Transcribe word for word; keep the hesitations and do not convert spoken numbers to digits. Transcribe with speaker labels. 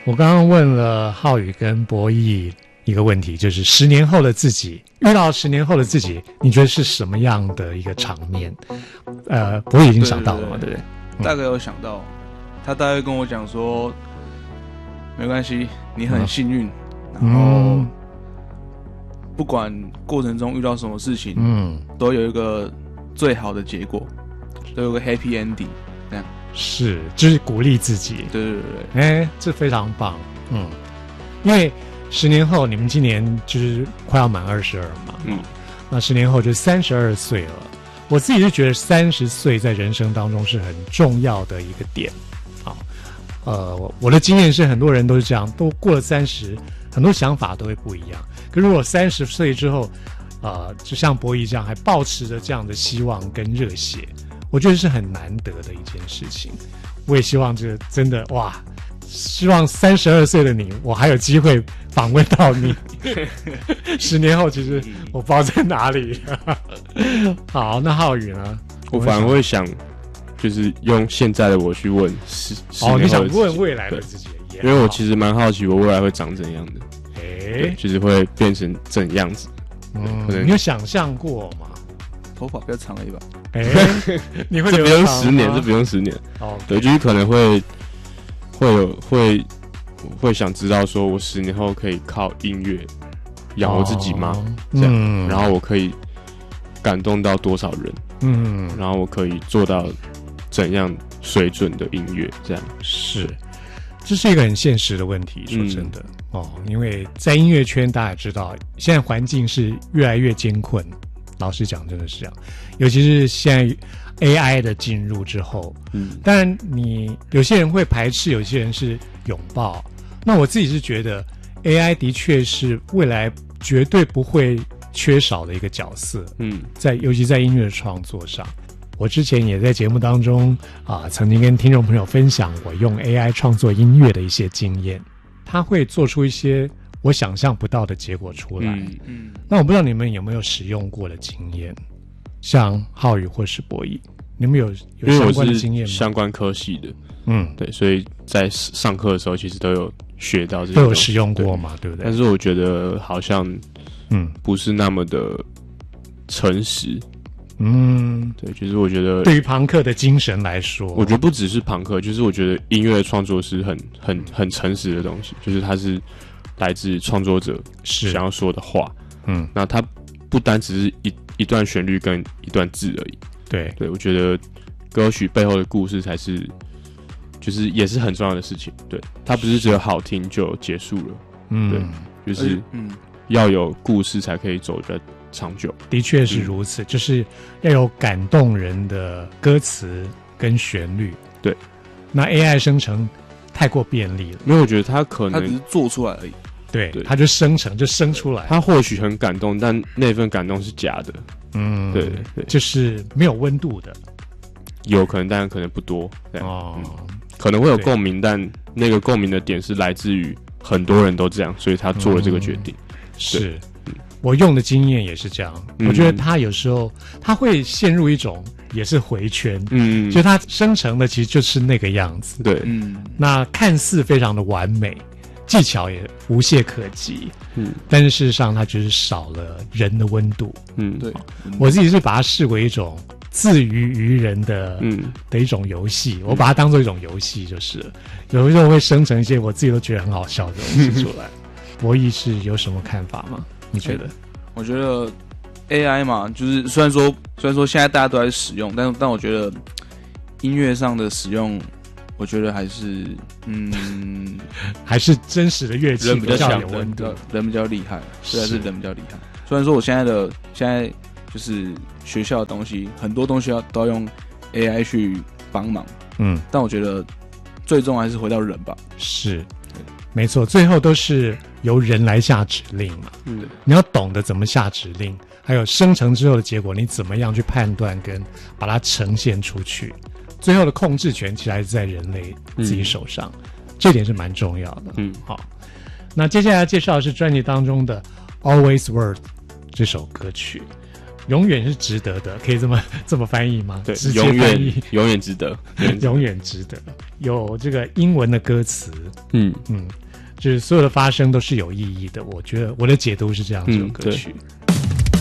Speaker 1: 我刚刚问了浩宇跟博弈一个问题，就是十年后的自己遇到十年后的自己，你觉得是什么样的一个场面？呃，博弈已经想到了嘛，对不对？
Speaker 2: 嗯、大概有想到，他大概跟我讲说，没关系，你很幸运，嗯、然后不管过程中遇到什么事情，嗯，都有一个最好的结果，都有个 happy ending， 这样。
Speaker 1: 是，就是鼓励自己。
Speaker 2: 对对对，
Speaker 1: 哎，这非常棒。嗯，因为十年后你们今年就是快要满二十二嘛，嗯，那十年后就三十二岁了。我自己就觉得三十岁在人生当中是很重要的一个点。好，呃，我的经验是很多人都是这样，都过了三十，很多想法都会不一样。可如果三十岁之后，呃，就像博弈这样，还抱持着这样的希望跟热血。我觉得是很难得的一件事情，我也希望这个真的哇，希望三十二岁的你，我还有机会访问到你。十年后，其实我不知道在哪里。好，那浩宇呢？
Speaker 3: 我反而会想，就是用现在的我去问十十年后的自己。哦，
Speaker 1: 你想问未来的自己？
Speaker 3: 因为我其实蛮好奇，我未来会长怎样的？
Speaker 1: 哎，
Speaker 3: 就是会变成怎样子？
Speaker 1: 嗯，你有想象过吗？
Speaker 2: 头发比较长而已吧。
Speaker 1: 哎、欸，你会
Speaker 3: 这不用十年，这不用十年。哦，对，就是可能会会有会会想知道，说我十年后可以靠音乐养活自己吗？哦、这样、嗯，然后我可以感动到多少人？嗯，然后我可以做到怎样水准的音乐？这样
Speaker 1: 是，这是一个很现实的问题。说真的、嗯、哦，因为在音乐圈，大家也知道，现在环境是越来越艰困。老实讲，真的是这样，尤其是现在 A I 的进入之后，嗯，当然你有些人会排斥，有些人是拥抱。那我自己是觉得 A I 的确是未来绝对不会缺少的一个角色，嗯，在尤其在音乐创作上，我之前也在节目当中啊、呃，曾经跟听众朋友分享我用 A I 创作音乐的一些经验，它会做出一些我想象不到的结果出来。嗯嗯，那我不知道你们有没有使用过的经验，像浩宇或是博弈，你们有有相关的经验吗？
Speaker 3: 相关科系的，嗯，对，所以在上课的时候其实都有学到这些，
Speaker 1: 都有使用过嘛， 对, 对不对？
Speaker 3: 但是我觉得好像，嗯，不是那么的诚实。嗯，对，就是我觉得
Speaker 1: 对于朋克的精神来说，
Speaker 3: 我觉得不只是朋克，就是我觉得音乐创作是很很很诚实的东西，就是它是来自创作者想要说的话，嗯，那它不单只是一一段旋律跟一段字而已，
Speaker 1: 对
Speaker 3: 对，我觉得歌曲背后的故事才是，就是也是很重要的事情，对，它不是只有好听就结束了，嗯，对，就是嗯，要有故事才可以走得长久。
Speaker 1: 的确是如此，嗯，就是要有感动人的歌词跟旋律，
Speaker 3: 对，
Speaker 1: 那 A I 生成太过便利了，
Speaker 3: 因为我觉得它可能
Speaker 2: 它只是做出来而已。
Speaker 1: 对，对，它就生成就生出来，
Speaker 3: 它或许很感动，但那份感动是假的。嗯，对对，
Speaker 1: 就是没有温度的，
Speaker 3: 有可能，但可能不多。哦，嗯，可能会有共鸣，但那个共鸣的点是来自于很多人都这样，所以他做了这个决定。
Speaker 1: 嗯，是，嗯，我用的经验也是这样。嗯，我觉得他有时候他会陷入一种也是回圈，嗯，就他生成的其实就是那个样子。
Speaker 3: 对，
Speaker 1: 嗯，那看似非常的完美。技巧也无懈可击，嗯，但是事实上它就是少了人的温度，
Speaker 2: 嗯，对，
Speaker 1: 我自己是把它视为一种自娱于人的，嗯，的一种游戏，我把它当做一种游戏，就是了有时候会生成一些我自己都觉得很好笑的东西出来。博弈是有什么看法吗？你觉得？
Speaker 2: 我觉得 A I 嘛，就是虽然说虽然说现在大家都在使用，但但我觉得音乐上的使用。我觉得还是，嗯，
Speaker 1: 还是真实的乐器比较有温度，
Speaker 2: 人比较厉害，实在是人比较厉害。虽然说我现在的现在就是学校的东西，很多东西要都要用 A I 去帮忙，嗯，但我觉得最终还是回到人吧。
Speaker 1: 是，没错，最后都是由人来下指令嘛。嗯，你要懂得怎么下指令，还有生成之后的结果，你怎么样去判断跟把它呈现出去。最后的控制权其实还是在人类自己手上，嗯，这点是蛮重要的。嗯，好，那接下来介绍的是专辑当中的《Always Worth》这首歌曲。 永远是值得的，可以这么这么翻译吗？
Speaker 3: 对，
Speaker 1: 直接
Speaker 3: 永
Speaker 1: 翻译
Speaker 3: 远永远值得，
Speaker 1: 永远值得。有这个英文的歌词，
Speaker 3: 嗯
Speaker 1: 嗯，就是所有的发声都是有意义的。我觉得我的解读是这样，这首歌曲。
Speaker 3: 嗯